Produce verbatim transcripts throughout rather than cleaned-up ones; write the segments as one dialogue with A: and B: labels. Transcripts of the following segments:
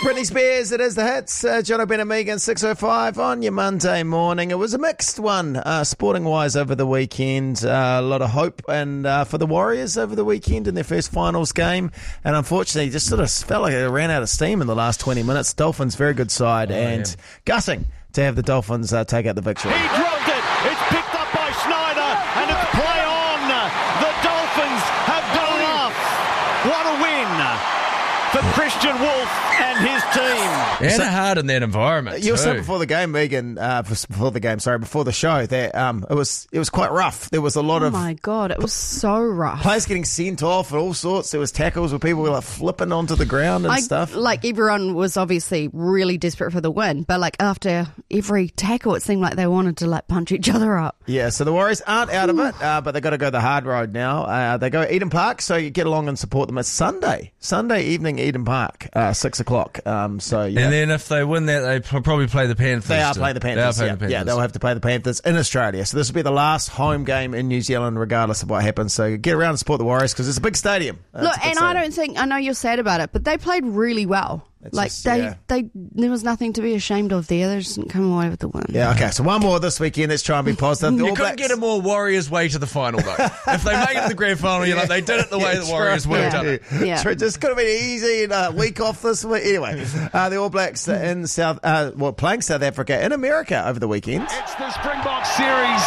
A: Britney Spears, it is the hits. Uh, John O'Brien and Megan, six oh five on your Monday morning. It was a mixed one, uh, sporting-wise over the weekend. Uh, a lot of hope and uh, for the Warriors over the weekend in their first finals game. And unfortunately, just sort of felt like it ran out of steam in the last twenty minutes. Dolphins, very good side, oh, and yeah. gutting to have the Dolphins uh, take out the victory.
B: He dropped it. It's picked up by Schneider, and it's play on. The Dolphins have done enough. What a win for Christian Wolf and his team.
C: And
A: so,
C: hard in that environment.
A: You were
C: too.
A: saying before the game, Megan, uh, before the game, sorry, before the show, that um, it was it was quite rough. There was a lot
D: oh
A: of...
D: Oh, my God, it was so rough.
A: Players getting sent off and all sorts. There was tackles where people were like flipping onto the ground and
D: I,
A: stuff.
D: Like, everyone was obviously really desperate for the win, but like after every tackle, it seemed like they wanted to like punch each other up.
A: Yeah, so the Warriors aren't out of it, uh, but they've got to go the hard road now. Uh, they go Eden Park, so you get along and support them. It's Sunday. Sunday evening, Eden Park. Uh, six o'clock. Um, so yeah.
C: And then if they win that, they probably play the Panthers.
A: They are
C: too.
A: playing the Panthers.
C: They are playing
A: Yeah.
C: the Panthers.
A: yeah, they'll have to play the Panthers in Australia. So this will be the last home game in New Zealand, regardless of what happens. So get around and support the Warriors because it's a big stadium. Uh,
D: Look,
A: big
D: and
A: stadium.
D: I don't think I know you're sad about it, but they played really well.
A: It's
D: like
A: just,
D: they,
A: yeah.
D: they, there was nothing to be ashamed of there. They just didn't come away with the win.
A: Yeah, okay. So one more this weekend. Let's try and be positive. The
C: You
A: All
C: couldn't
A: Blacks-
C: get a more Warriors way to the final, though. If they make it to the grand final, you're like, they did it the way
A: Yeah,
C: the Warriors would have
D: yeah.
C: done it.
D: Yeah.
A: True. Just could have been easy and a week off this week. Anyway, uh, the All Blacks in South, uh, well, playing South Africa in America over the weekend.
B: It's the Springbok Series,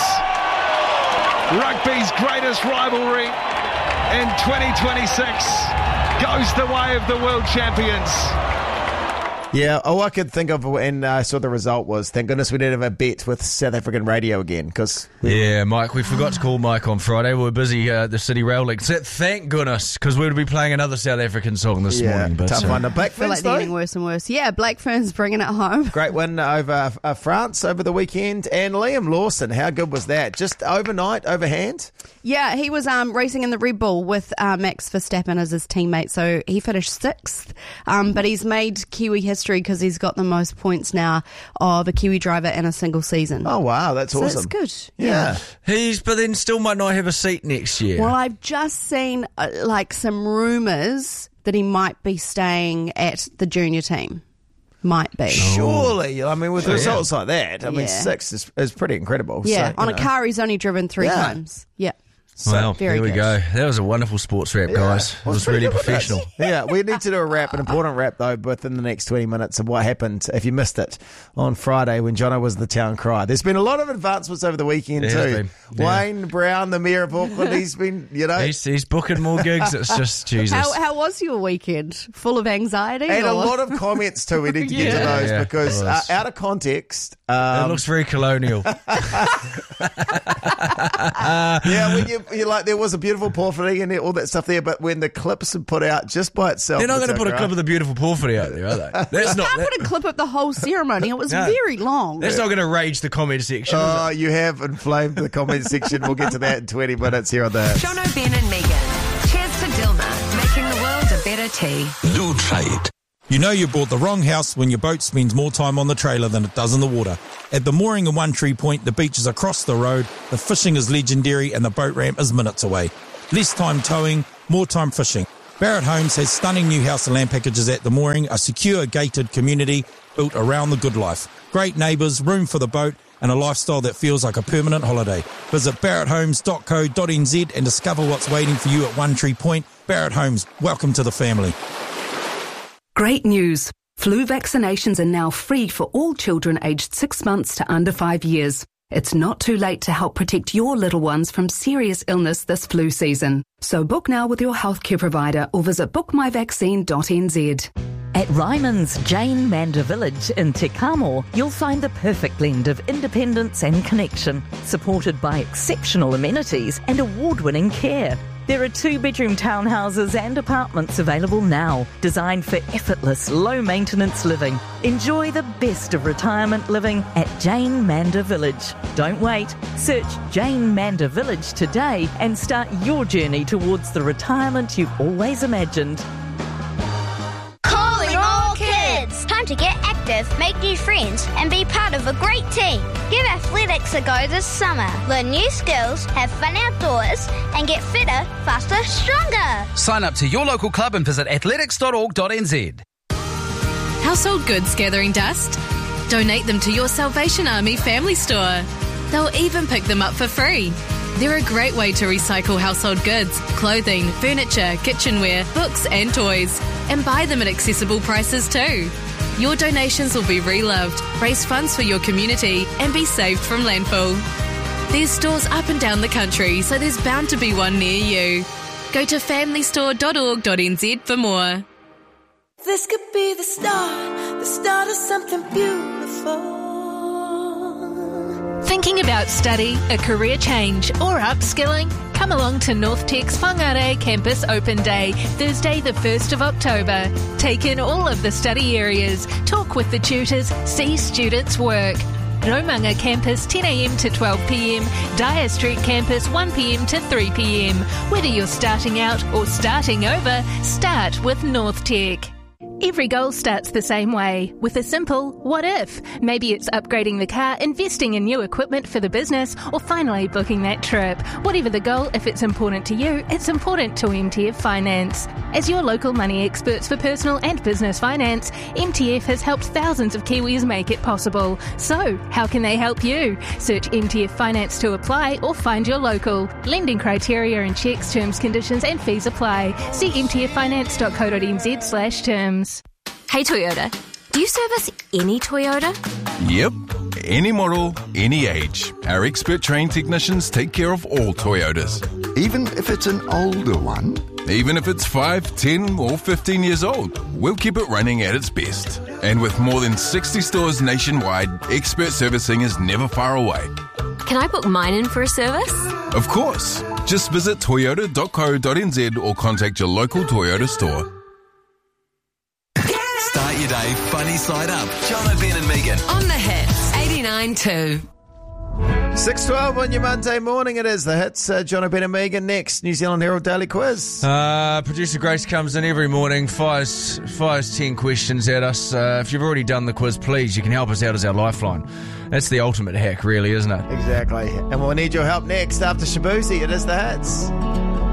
B: rugby's greatest rivalry in twenty twenty-six. Goes the way of the world champions.
A: Yeah, all I could think of when I saw the result was, thank goodness we didn't have a bet with South African radio again. Cause
C: Yeah, Mike, we forgot to call Mike on Friday. We were busy uh, at the City Rail League. So thank goodness, because we would be playing another South African song this
A: yeah,
C: morning. But,
A: tough
C: uh,
A: one. The Black
D: I feel like
A: Ferns,
D: they're
A: though.
D: getting worse and worse. Yeah, Black Ferns bringing it home.
A: Great win over uh, France over the weekend. And Liam Lawson, how good was that? Just overnight, overhand?
D: Yeah, he was um, racing in the Red Bull with uh, Max Verstappen as his teammate, so he finished sixth. Um, but he's made Kiwi history because he's got the most points now of a Kiwi driver in a single season.
A: Oh, wow, that's
D: so
A: awesome.
D: that's good.
A: Yeah.
C: He's, but then still might not have a seat next year.
D: Well, I've just seen uh, like some rumours that he might be staying at the junior team. Might be.
A: Surely, I mean, with
C: Sure,
A: results like that, I mean,
D: Yeah.
A: six is, is pretty incredible.
D: Yeah,
A: so,
D: on
A: you
D: a
A: know.
D: car he's only driven three
A: Yeah.
D: times. Yeah.
A: So,
C: well,
D: very
C: there we
D: good.
C: go. That was a wonderful sports wrap, guys. It
A: Well,
C: was
A: it's pretty
C: really
A: good with
C: professional.
A: us. Yeah, we need to do a wrap, an important wrap, though, within the next twenty minutes of what happened, if you missed it, on Friday when Jono was the town crier. There's been a lot of advancements over the weekend,
C: There has
A: too.
C: been, yeah.
A: Wayne Brown, the Mayor of Auckland, he's been, you know...
C: He's, he's booking more gigs. It's just Jesus.
D: How, how was your weekend? Full of anxiety?
A: and
D: or?
A: a lot of comments, too, we need to get to
C: Yeah.
A: those,
C: Yeah,
A: because
C: it
A: uh,
C: was.
A: out of context...
C: it
A: Um,
C: looks very colonial.
A: yeah, when you, you like, there was a beautiful porphyry and all that stuff there, but when the clips are put out just by itself...
C: They're not
A: the
C: going to put a
A: town
C: clip
A: crier-
C: of the beautiful porphyry out there, are they? That's not.
D: I
C: That,
D: put a clip of the whole ceremony. It was
C: No.
D: very long.
C: that's not going to rage the comment section. is
A: Oh,
C: it?
A: you have inflamed the comment section. We'll get to that in twenty minutes here on the...
E: John O'Brien and Megan. Cheers to Dilma, making the world a better tea.
F: New Trade. You know you bought the wrong house when your boat spends more time on the trailer than it does in the water. At the mooring in One Tree Point, the beach is across the road, the fishing is legendary, and the boat ramp is minutes away. Less time towing, more time fishing. Barrett Homes has stunning new house and land packages at the mooring, a secure gated community built around the good life. Great neighbours, room for the boat, and a lifestyle that feels like a permanent holiday. Visit barrett homes dot co dot n z and discover what's waiting for you at One Tree Point. Barrett Homes, welcome to the family.
G: Great news. Flu vaccinations are now free for all children aged six months to under five years. It's not too late to help protect your little ones from serious illness this flu season. So book now with your healthcare provider or visit book my vaccine dot n z.
H: At Ryman's Jane Manda Village in Te Kamo, you'll find the perfect blend of independence and connection, supported by exceptional amenities and award-winning care. There are two-bedroom townhouses and apartments available now, designed for effortless, low-maintenance living. Enjoy the best of retirement living at Jane Manda Village. Don't wait. Search Jane Manda Village today and start your journey towards the retirement you've always imagined.
I: Calling all kids! Time to get active, make new friends, and be part of a great team. Give athletics a go this summer. Learn new skills, have fun outdoors, and get fitter, faster, stronger.
J: Sign up to your local club and visit athletics dot org dot n z. Household goods gathering dust? Donate them to your Salvation Army family store. They'll even pick them up for free. They're a great way to recycle household goods, clothing, furniture, kitchenware, books and toys, and buy them at accessible prices too. Your donations will be reloved, raise funds for your community, and be saved from landfill. There's stores up and down the country, so there's bound to be one near you. Go to family store dot org dot n z for more.
K: This could be the start, the start of something beautiful.
L: Thinking about study, a career change or upskilling? Come along to North Tech's Whangarei Campus Open Day, Thursday the first of October. Take in all of the study areas, talk with the tutors, see students work. Raumanga Campus ten a m to twelve p m, Dyer Street Campus one p m to three p m. Whether you're starting out or starting over, start with North Tech. Every goal starts the same way, with a simple what if. Maybe it's upgrading the car, investing in new equipment for the business, or finally booking that trip. Whatever the goal, if it's important to you, it's important to M T F Finance. As your local money experts for personal and business finance, M T F has helped thousands of Kiwis make it possible. So, how can they help you? Search M T F Finance to apply or find your local. Lending criteria and checks, terms, conditions and fees apply. See m t f finance dot co dot n z slash terms.
E: Hey Toyota, do you service any Toyota?
M: Yep, any model, any age. Our expert trained technicians take care of all Toyotas.
N: Even if it's an older one?
M: Even if it's five, ten or fifteen years old, we'll keep it running at its best. And with more than sixty stores nationwide, expert servicing is never far away.
E: Can I book mine in for a service?
M: Of course. Just visit toyota dot co dot n z or contact your local Toyota store.
O: Start your day funny side up. John O'Brien and Megan.
E: On the hits, eighty-nine two.
A: six twelve on your Monday morning, it is the hits. Uh, John O'Brien and Megan next. New Zealand Herald Daily Quiz.
C: Uh, Producer Grace comes in every morning, fires, fires ten questions at us. Uh, if you've already done the quiz, please, you can help us out as our lifeline. That's the ultimate hack, really, isn't it?
A: Exactly. And we'll need your help next after Shabuzi. It is the hits.